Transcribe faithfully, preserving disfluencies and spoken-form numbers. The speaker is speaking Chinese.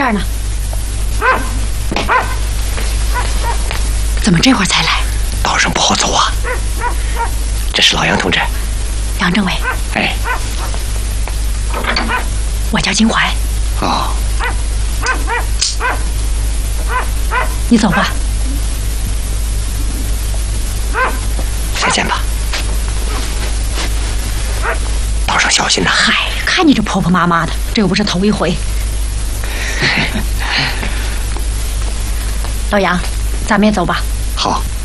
这儿呢。怎么这会儿才来？ 道上不好走啊。这是老杨同志。 杨政委。 哎。 我叫金怀。 哦。 你走吧。 再见吧。道上小心呐。 嗨，看你这婆婆妈妈的，这又不是头一回。老杨，咱们也走吧。 好。